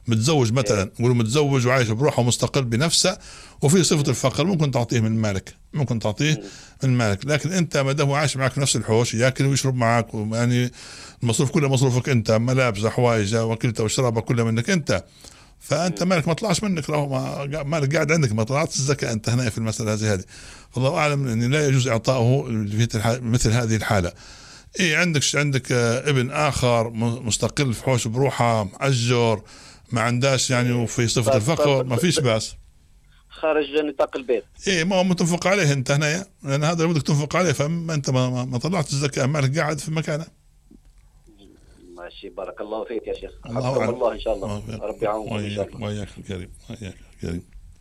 متزوج مثلا، نقول متزوج وعايش بروحه مستقل بنفسه وفي صفة الفقر، ممكن تعطيه من مالك، ممكن تعطيه من مالك. لكن انت ما دام عايش معك نفس الحوش، ياكل ويشرب معك، يعني المصروف كله مصروفك انت، ملابس حوايج وكلته وشرابه كله منك انت، فانت مالك ما طلعش منك، مالك قاعد عندك، ما طلعت الزكاة انت هنا في المسألة هذه. والله اعلم ان لا يجوز اعطائه في مثل هذه الحالة. ايه عندك ابن اخر مستقل في حوش بروحه، مأجر، ما عنداش يعني، وفي صفة الفقر ما فيش باس، خارج نطاق البيت. ايه ما هو متفق عليه انت هنا، لان هذا اللي بدك تنفق عليه، فما انت ما طلعت الزكاة، مالك قاعد في مكانه. ماشي، بارك الله فيك يا شيخ. الله حفظكم الله ان شاء الله، ربي يعاونكم ان شاء الله. وياك الكريم، وياك الكريم.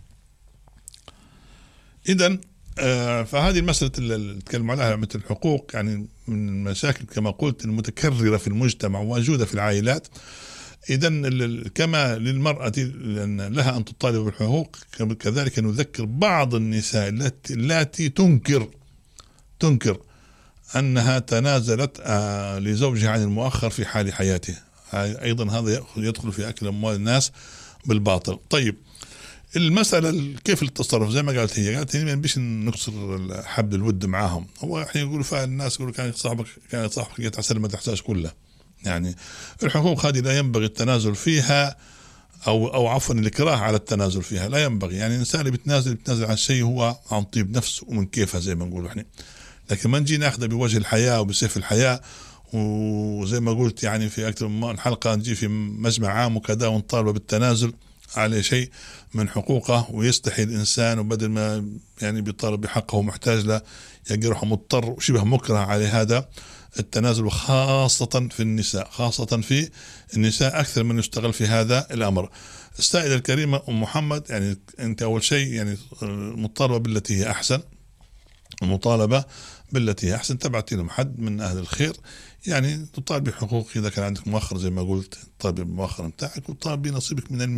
اذا فهذه المسألة اللي نتكلم عليها مثل الحقوق، يعني من المشاكل كما قلت المتكررة في المجتمع وموجودة في العائلات. إذا كما للمرأة لها أن تطالب بالحقوق، كذلك نذكر بعض النساء التي تنكر أنها تنازلت لزوجها عن المؤخر في حال حياته، أيضا هذا يدخل في أكل أموال الناس بالباطل. طيب المسألة كيف التصرف؟ زي ما قالت هي ما بيش نكسر حبل الود معاهم. هو احنا يقولوا فعلا الناس يقولوا كانت صاحبك يتعسل ما تحتاج كلها. يعني الحقوق هذه لا ينبغي التنازل فيها، او عفوا الاكراه على التنازل فيها لا ينبغي. يعني الانسان اللي بيتنازل عن شيء هو عن طيب نفسه ومن كيفها زي ما نقول احنا، لكن ما نجي ناخذه بوجه الحياة وبسيف الحياة، وزي ما قلت يعني في اكثر من حلقة نجي في مجمع عام وكذا ونطالب بالتنازل على شيء من حقوقه، ويستحي الإنسان، وبدل ما يعني بيطالب بحقه ومحتاج له يلقى مضطر وشبه مكره على هذا التنازل، خاصة في النساء أكثر من يشتغل في هذا الأمر. السائلة الكريمة أم محمد، يعني أنت أول شيء يعني مطالبة بالتي هي أحسن، تبعتي لهم حد من أهل الخير يعني تطالب بحقوق. إذا كان عندك مؤخر زي ما قلت طالب بالمؤخر بتاعك، وطالب بنصيبك من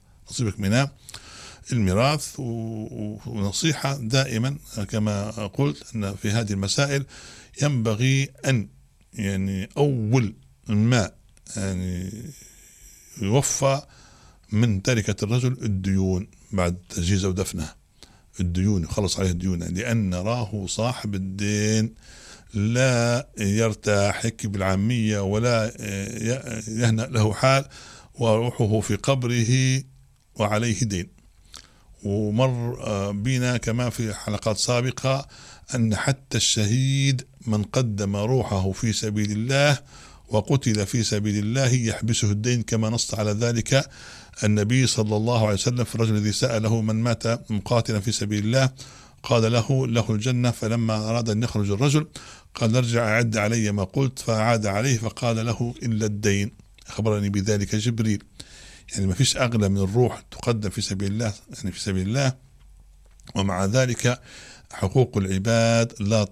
الميراث. ونصيحة دائما كما قلت أن في هذه المسائل ينبغي أن يعني أول ما يعني يوفى من تركة الرجل الديون بعد تجهيزه ودفنه، الديون يخلص عليه الديون، لأن نراه صاحب الدين لا يرتاح هيك بالعامية ولا يهنأ له حال، وروحه في قبره وعليه دين. ومر بنا كما في حلقات سابقة أن حتى الشهيد من قدم روحه في سبيل الله وقتل في سبيل الله يحبسه الدين، كما نص على ذلك النبي صلى الله عليه وسلم في الرجل الذي سأله من مات مقاتلا في سبيل الله قال له الجنة، فلما أراد أن يخرج الرجل قال ارجع أعد علي ما قلت، فأعاد عليه فقال له إلا الدين، أخبرني بذلك جبريل. يعني ما فيش أغلى من الروح تقدم في سبيل الله، يعني في سبيل الله. ومع ذلك حقوق العباد لا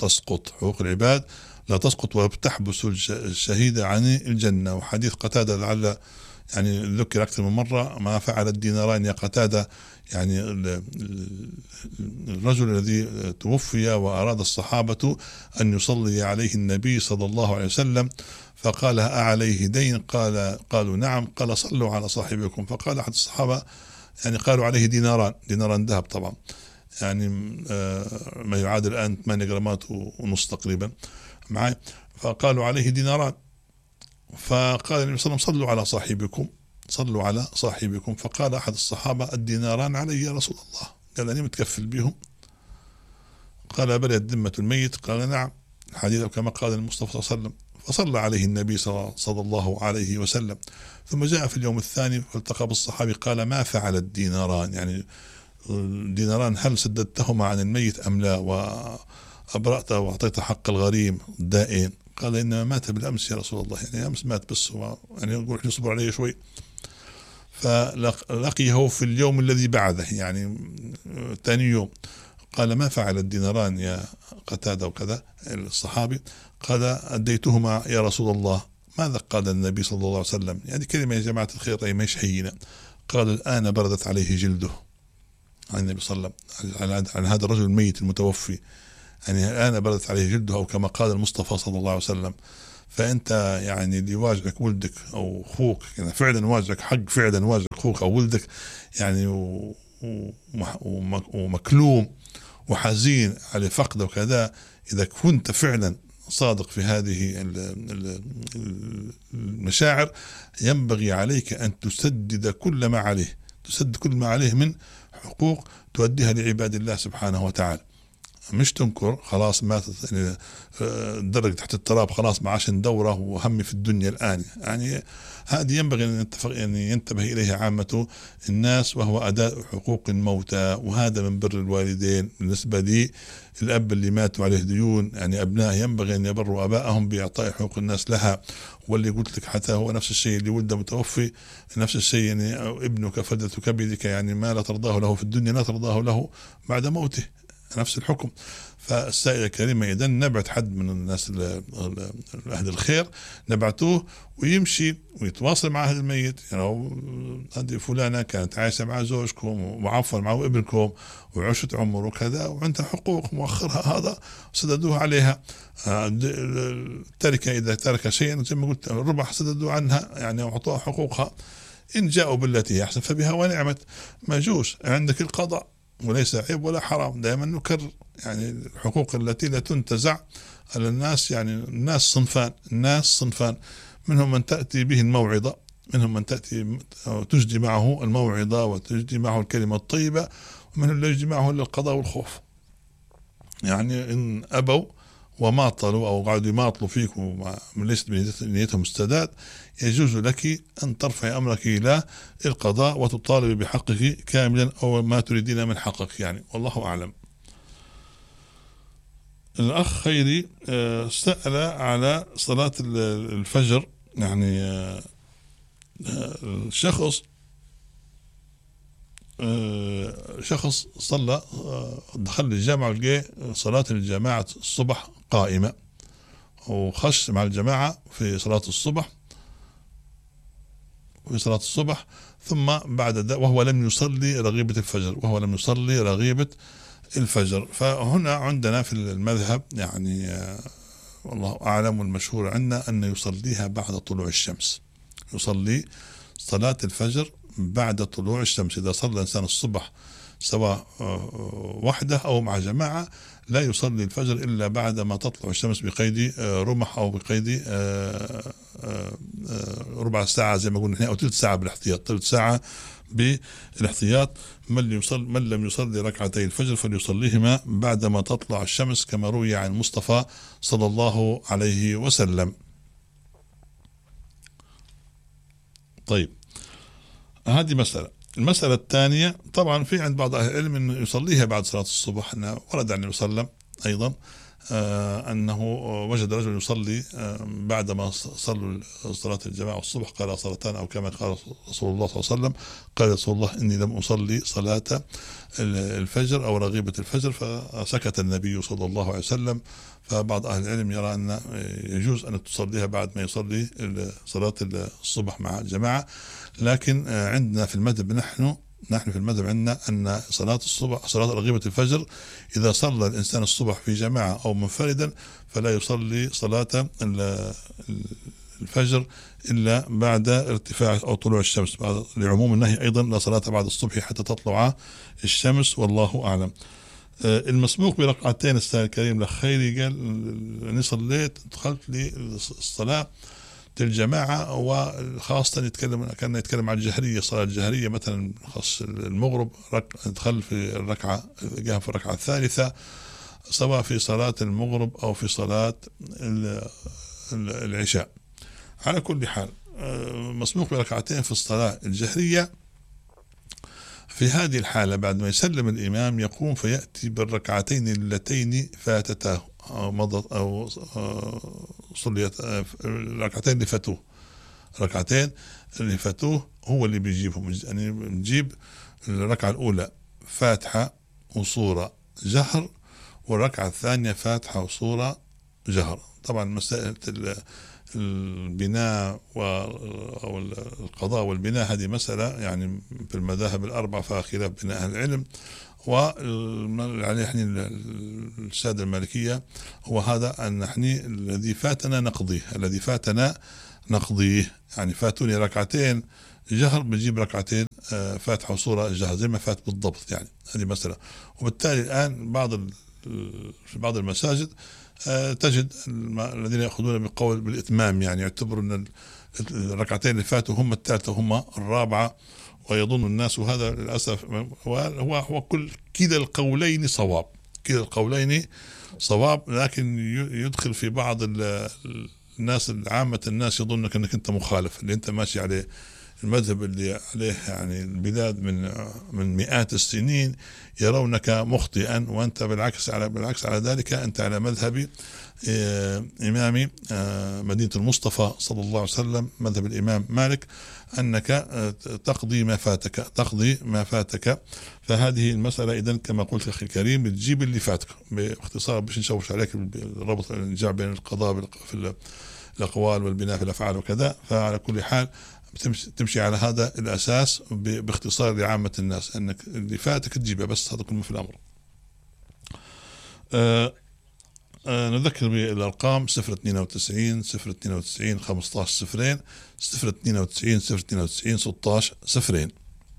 تسقط وبتحبس الشهيد عن الجنة. وحديث قتادة لعل يعني ذكر أكثر من مرة، ما فعل الديناران يا قتادة، يعني الرجل الذي توفي وأراد الصحابة أن يصلي عليه النبي صلى الله عليه وسلم، فقال أعليه دين؟ قالوا نعم. قال صلوا على صاحبكم. فقال أحد الصحابة يعني قالوا عليه ديناران ذهب طبعا، يعني ما يعادل الآن 8 جرامات ونص تقريبا معي. فقالوا عليه ديناران، فقال النبي صلى الله عليه وسلم صلوا على صاحبكم. فقال أحد الصحابة الديناران علي يا رسول الله؟ قال أنا متكفل بهم؟ قال بل ذمة الميت؟ قال نعم. الحديث كما قال المصطفى صلى الله عليه وسلم. فصلى عليه النبي صلى الله عليه وسلم. ثم جاء في اليوم الثاني فالتقى بالصحابي قال ما فعل الديناران؟ يعني الديناران هل سددتهما عن الميت أم لا، وأبرأته وأعطيت حق الغريم الدائن؟ قال إنما مات بالأمس يا رسول الله، يعني أمس مات بس، يعني يقول يصبر عليه شوي. فلقيه في اليوم الذي بعده يعني ثاني يوم، قال ما فعل الديناران يا قتادة وكذا الصحابي؟ قال أديتهما يا رسول الله. ماذا قال النبي صلى الله عليه وسلم؟ يعني كلمة يا جماعة الخير أي مش هينة. قال الآن بردت عليه جلده، عن النبي صلى الله عليه وسلم عن هذا الرجل الميت المتوفي، يعني الآن بردت عليه جلده، أو كما قال المصطفى صلى الله عليه وسلم. فأنت يعني اللي واجهك ولدك أو أخوك يعني فعلا واجهك حق، فعلا واجهك أخوك أو ولدك يعني ومكلوم وحزين على فقده وكذا، إذا كنت فعلا صادق في هذه المشاعر ينبغي عليك أن تسدد كل ما عليه، تسدد كل ما عليه من حقوق تؤديها لعباد الله سبحانه وتعالى، مش تنكر خلاص ما درج تحت التراب، خلاص ما عاش ندوره وهمي في الدنيا الآن. يعني هذه ينبغي أن ينتبه إليها عامة الناس، وهو أداء حقوق الموتى، وهذا من بر الوالدين. بالنسبة لي الأب اللي ماتوا عليه ديون، يعني أبنائه ينبغي أن يبروا أبائهم بإعطاء حقوق الناس لها. واللي قلت لك حتى هو نفس الشيء اللي ولده متوفي، نفس الشيء يعني ابنك فدة كبدك، يعني ما لا ترضاه له في الدنيا لا ترضاه له بعد موته، نفس الحكم. فالسائلة الكريمة إذا نبعت حد من الناس أهل الخير، نبعتوه ويمشي ويتواصل مع أهل الميت، يعني هذه فلانة كانت عايشة مع زوجكم وعفوا مع ابنكم وعشت عمر وكذا وعندها حقوق مؤخرها، هذا سددوها عليها. التركة إذا ترك شيئا زي ما قلت الربع سددوا عنها، يعني أعطوها حقوقها. إن جاءوا بالتي هي أحسن فبها ونعمت. ما يجوز عندك القضاء، وليس عيب ولا حرام. دائما نكرر يعني الحقوق التي لا تنتزع على الناس، يعني الناس صنفان، منهم من تأتي به الموعظة، منهم من تأتي تجدي معه الموعظة وتجدي معه الكلمة الطيبة، ومنهم لا يجدي معه إلا القضاء والخوف. يعني إن أبوا وماطلوا أو قعدوا يماطلوا فيك وليست بنيتهم السداد، يجوز لك أن ترفع أمرك إلى القضاء وتطالب بحقك كاملا أو ما تريدين من حقك، يعني والله أعلم. الأخ خيري سأل على صلاة الفجر، يعني شخص صلى دخل الجامعة ولقى صلاة الجماعة الصبح قائمة، وخش مع الجماعة في صلاة الصبح ثم بعد وهو لم يصلي رغيبة الفجر. فهنا عندنا في المذهب يعني والله أعلم والمشهور عندنا أن يصليها بعد طلوع الشمس، يصلي صلاة الفجر بعد طلوع الشمس. إذا صلى الإنسان الصبح سواء وحده أو مع جماعة لا يصلي الفجر إلا بعد ما تطلع الشمس بقيد رمح أو بقيد ربع ساعة زي ما قلنا، أو ثلث ساعة بالاحتياط، ثلث ساعة بالاحتياط. من لم يصلي ركعتي الفجر فليصليهما بعدما تطلع الشمس، كما روي عن المصطفى صلى الله عليه وسلم. طيب هذه مسألة. المسألة الثانية طبعا في عند بعض أهل العلم أنه يصليها بعد صلاة الصبح. أنه ورد عن النبي صلى الله عليه وسلم أيضا أنه وجد رجل يصلي بعدما صلوا صلاة الجماعة الصبح قال صلاتان، أو كما قال رسول الله صلى الله عليه وسلم، قال رسول الله إني لم أصلي صلاة الفجر أو رغيبة الفجر، فسكت النبي صلى الله عليه وسلم. فبعض أهل العلم يرى أن يجوز أن تصليها بعد ما يصلي صلاة الصبح مع الجماعة. لكن عندنا في المذهب نحن في المذهب عندنا أن صلاة الصبح، صلاة رغيبة الفجر، إذا صلى الإنسان الصبح في جماعة أو منفردا فلا يصلي صلاة الفجر إلا بعد ارتفاع أو طلوع الشمس، لعموم النهي أيضا لا صلاة بعد الصبح حتى تطلع الشمس، والله أعلم. المسبوق بركعتين السائل الكريم لخيري قال أني صليت دخلت للصلاة الجماعة، وخاصة كان يتكلم عن الجهرية، صلاة الجهرية مثلا خاص المغرب دخل في الركعة، جاء في الركعة الثالثة سواء في صلاة المغرب أو في صلاة العشاء. على كل حال مسبوق بركعتين في الصلاة الجهرية، في هذه الحالة بعد ما يسلم الإمام يقوم فيأتي بالركعتين اللتين فاتتاه أو مضت أو صليت، الركعتين اللي فاتوه هو اللي بيجيبهم. يعني نجيب الركعة الأولى فاتحة وصورة جهر، والركعة الثانية فاتحة وصورة جهر. طبعا مسألة البناء أو القضاء والبناء هذه مسألة يعني في المذاهب الأربعة فيها خلاف بين أهل العلم، وعليه السادة المالكية هو هذا أن نحن الذي فاتنا نقضيه، يعني فاتوني ركعتين جهر بنجيب ركعتين فاتحة وصورة جاهزة زي ما فات بالضبط يعني. هذه مسألة. وبالتالي الآن في بعض المساجد تجد الذين يأخذون بقول بالإتمام، يعني يعتبروا أن الركعتين اللي فاتوا هم الثالثة وهم الرابعة، ويظن الناس، وهذا للأسف هو كلا القولين صواب، كلا القولين صواب، لكن يدخل في بعض الناس، عامة الناس يظنك أنك أنت مخالف، اللي أنت ماشي عليه المذهب اللي عليه يعني البلاد من مئات السنين يرونك مخطئا، وأنت بالعكس على ذلك أنت على مذهب إمام مدينة المصطفى صلى الله عليه وسلم، مذهب الإمام مالك، أنك تقضي ما فاتك. فهذه المسألة إذن كما قلت أخي الكريم بتجيب اللي فاتك باختصار باش نشوش عليك الربط الجمع بين القضاء في الأقوال والبناء في الأفعال وكذا. فعلى كل حال تمشي على هذا الأساس باختصار لعامة الناس، أنك اللي فاتك تجيبه بس، هذا كل ما في الأمر. نذكر بالأرقام 092 092 15 0 092 092 16 0.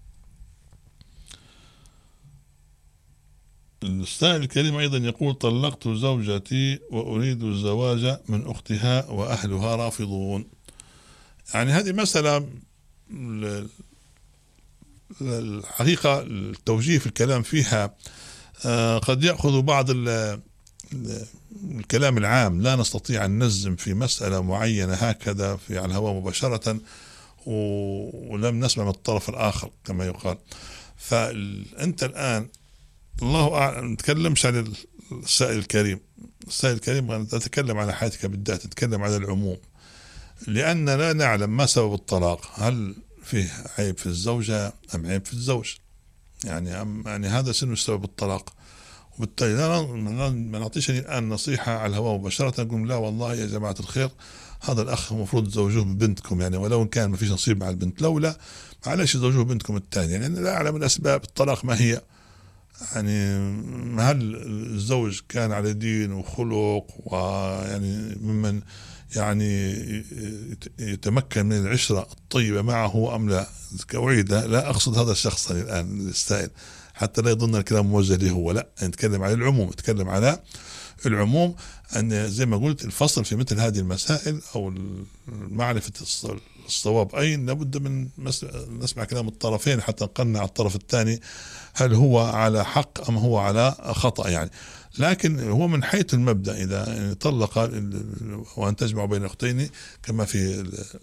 السائل الكريم أيضا يقول: طلقت زوجتي وأريد الزواج من أختها وأهلها رافضون. يعني هذه مسألة الحقيقة التوجيه في الكلام فيها قد يأخذ بعض الكلام العام، لا نستطيع أن نجزم في مسألة معينة هكذا على الهواء مباشرة ولم نسمع من الطرف الآخر كما يقال. فأنت الآن الله أعلم، نتكلمش عن السائل الكريم نتكلم على حياتك بالذات، نتكلم على العموم، لأن لا نعلم ما سبب الطلاق، هل فيه عيب في الزوجة أم عيب في الزوج، يعني هذا سنو سبب الطلاق. وبالتالي ما نعطيش الآن نصيحة على الهواء مباشرة نقول لا والله يا جماعة الخير هذا الأخ المفروض تزوجوه ببنتكم، يعني ولو إن كان ما فيش نصيب مع البنت، لولا معلش تزوجوه ببنتكم الثانية، يعني لا أعلم الأسباب الطلاق ما هي، يعني هل الزوج كان على دين وخلق ويعني ممن يعني يتمكن من العشرة الطيبة معه أم لا؟ لا أقصد هذا الشخص الآن السائل حتى لا يظن الكلام موجه له هو، لا، نتكلم على العموم، نتكلم على العموم، أن زي ما قلت الفصل في مثل هذه المسائل أو معرفة الصواب أين لابد من نسمع كلام الطرفين حتى نقنع الطرف الثاني هل هو على حق أم هو على خطأ يعني. لكن هو من حيث المبدأ إذا طلق وأن تجمع بين أختين كما في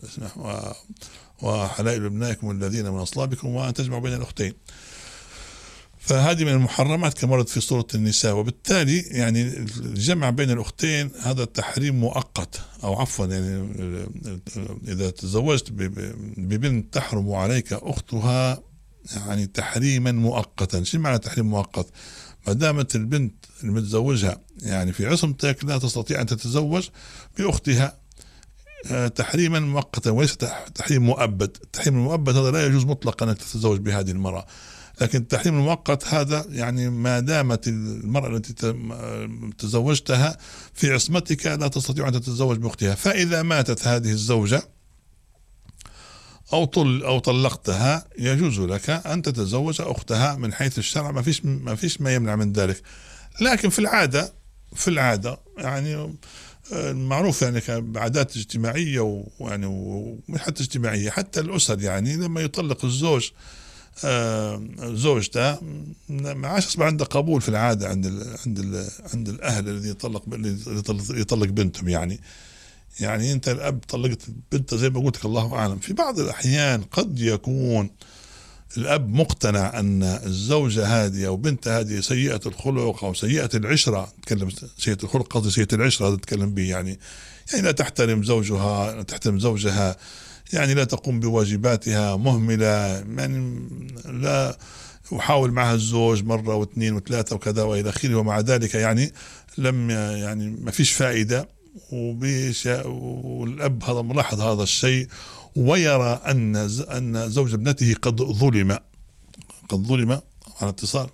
وحلائل أبنائكم الذين من أصلابكم وأن تجمع بين الأختين، فهذه من المحرمات كما ورد في سورة النساء. وبالتالي يعني الجمع بين الأختين هذا تحريم مؤقت، أو عفوا يعني إذا تزوجت ببنت تحرم عليك أختها يعني تحريما مؤقتا. شو معنى تحريم مؤقت؟ ما دامت البنت المتزوجها يعني في عصمتك لا تستطيع أن تتزوج بأختها تحريما مؤقتا وليس تحريم مؤبد. التحريم المؤبد هذا لا يجوز مطلقا أنك تتزوج بهذه المرأة، لكن التحريم المؤقت هذا يعني ما دامت المرأة التي تزوجتها في عصمتك لا تستطيع أن تتزوج بأختها. فإذا ماتت هذه الزوجة أو طلقتها يجوز لك أن تتزوج أختها من حيث الشرع، ما فيش ما يمنع من ذلك. لكن في العادة يعني معروف يعني كعادات اجتماعية ويعني ومش حتى اجتماعية، حتى الأسر يعني لما يطلق الزوج زوجته ما عادش يصبح عنده قبول في العادة عند الأهل الذي يطلق بنتهم. يعني أنت الأب طلقت بنته زي ما قلت لك الله أعلم، في بعض الأحيان قد يكون الأب مقتنع أن الزوجة هذه أو بنته هذه سيئة الخلق أو سيئة العشرة، نتكلم سيئة الخلق قصدي سيئة العشرة هذا نتكلم به، يعني لا تحترم زوجها، يعني لا تقوم بواجباتها، مهملة، يعني لا يحاول معها الزوج مرة واثنين وثلاثة وكذا وإلى آخره، ومع ذلك يعني يعني ما فيش فائدة. والأب هذا ملاحظ هذا الشيء ويرى أن زوج ابنته قد ظلم على اتصال.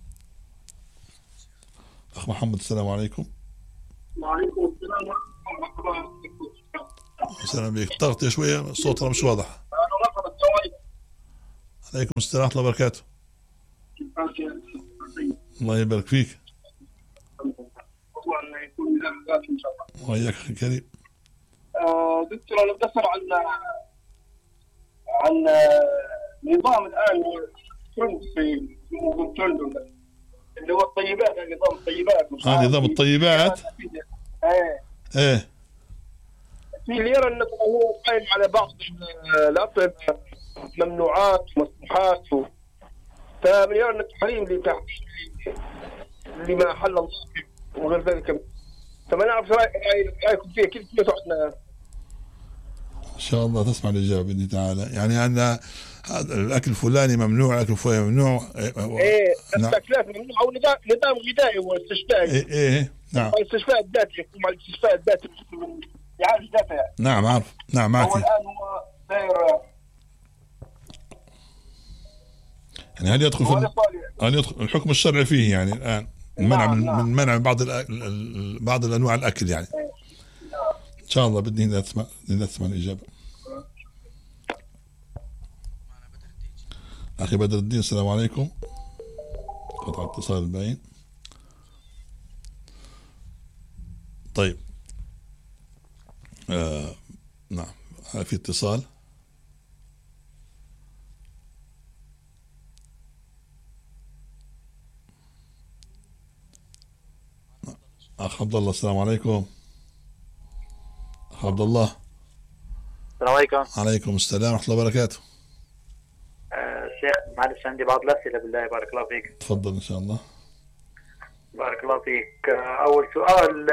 أخ محمد السلام عليكم. وعليكم السلام ورحمة الله وبركاته. السلام عليكم. ضغط شوية الصوت مش واضح. عليكم السلام ورحمة الله وبركاته. كيف حالك يا سيدي؟ الله يبارك فيك. موضوع انه يكون ميزان ذاتي ان شاء الله. وياك أخي الكريم. دكتور انا بسأل عن نظام الان ترند في موضوع ترند اللي هو الطيبات، نظام الطيبات. نظام الطيبات. ايه في اللي يرى انه هو قائم على بعض الاطعمه ممنوعات ومسموحات، فيرى ان التحريم اللي ما احل الله وغير ذلك. فما نعرف رايكم فيه، كيف تحنا؟ إن شاء الله تسمع الإجابة بإذن تعالى. يعني أن هذا الأكل الفلاني ممنوع، الأكل الفلاني ممنوع. نعم. الأكلات ممنوع أو نظام غذائي واستشفائي. نعم. الاستشفاء الذاتي، يقوم على الاستشفاء الذاتي يعالج ذاته يعني. نعم عارف. نعم هو الآن هو داير. يعني هل يدخل الحكم الشرعي فيه يعني الآن المنع من منع بعض الأنواع الأكل يعني. إن شاء الله بدي أسمع الإجابة. أخي بدر الدين السلام عليكم. قطع اتصال الباين. طيب نعم في اتصال. أخ عبد الله السلام عليكم. أخ عبد الله. السلام عليكم. عليكم السلام ورحمة الله وبركاته. شيخ معلش عندي بعض الأسئلة بالله. بارك الله فيك. تفضل إن شاء الله. بارك الله فيك. أول سؤال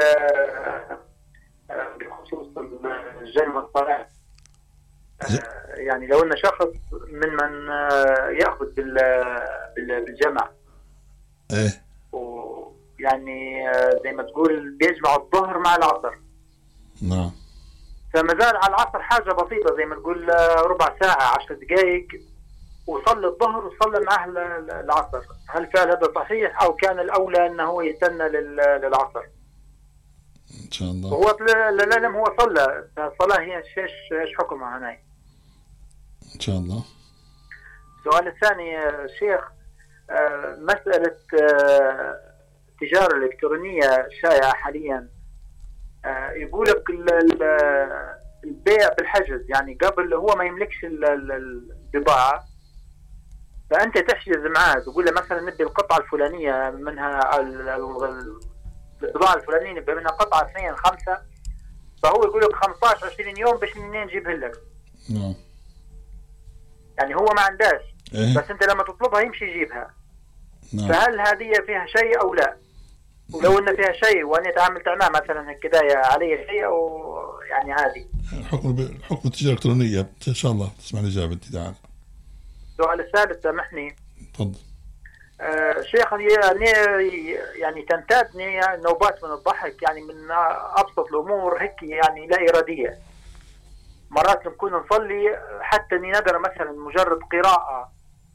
بخصوص الجنة والصلاة. يعني لو أن شخص من يأخذ بالجمع. إيه. ويعني زي ما تقول بيجمع الظهر مع العصر. نعم. فما زال على العصر حاجة بسيطة زي ما تقول ربع ساعة 10 دقائق، وصلى الظهر وصلى معه العصر. هل فعل هذا صحيح أو كان الأولى أنه هو يستنى للعصر؟ إن شاء الله. هو لم هو صلى. الصلاة هي إيش حكمها هنا؟ إن شاء الله. السؤال الثاني شيخ، مسألة التجارة الإلكترونية شائعة حاليا. يقول لك البيع بالحجز، يعني قبل هو ما يملكش البضاعة، فأنت تحجز معاه تقول له مثلا ندي القطعة الفلانية منها البضاعة الفلانية منها قطعة 2 5، فهو يقول لك 15 20 يوم باش نجيبها لك. نعم. يعني هو ما عندهاش. إيه؟ بس أنت لما تطلبها يمشي يجيبها. نعم. فهل هذه فيها شيء أو لا؟ ولو ان فيها شيء وانا تعاملت معه مثلا هكذا علي شيء او يعني عادي. حكم التجاره الالكترونيه ان شاء الله تسمع الاجابه انت تعال. السؤال الثالث سامحني. تفضل. شيخ يعني تنتابني نوبات من الضحك، يعني من ابسط الامور هيك يعني لا اراديه. مرات نكون نصلي حتى اني ندر مثلا مجرد قراءه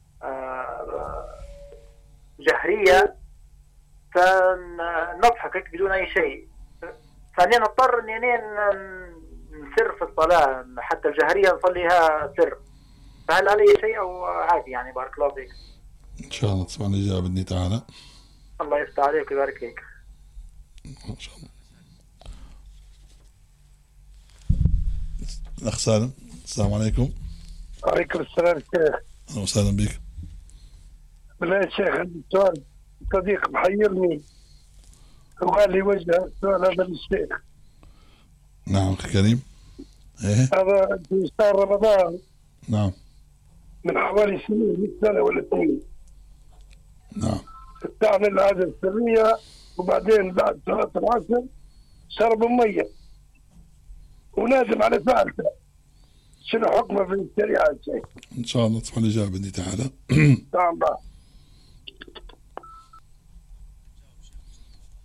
جهريه فنضحك هيك بدون اي شيء، فاني نضطر اني نسر في الصلاه حتى الجهريه نصليها سر. فهل علي شيء او عادي يعني؟ بارك الله فيك. ان شاء الله تسمع الاجابه باذن تعالى. الله يفتح عليك ويبارك فيك. ان شاء الله. الاخ سالم السلام عليكم. وعليكم السلام شيخ. اهلا وسهلا بك. بالله يا شيخ عندي سؤال، صديق محيرني وقال لي وجه السؤال هذا للشيخ. نعم اخي كريم. ايه هذا في شهر رمضان. نعم. من حوالي سنة ولا 2. نعم. استعمل العادة السرية وبعدين بعد صلاة العصر شرب مية ونادم على فعلته. شنو حكمه في الشريعة يا شيخ؟ ان شاء الله تسمع الاجابه باذن تعالى. نعم.